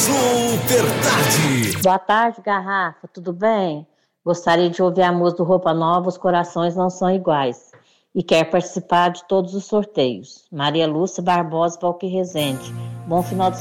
Super Tarde. Boa tarde, Garrafa, tudo bem? Gostaria de ouvir a música do Roupa Nova, Os Corações Não São Iguais. E quer participar de todos os sorteios. Maria Lúcia Barbosa, Valquir Rezende. Bom final de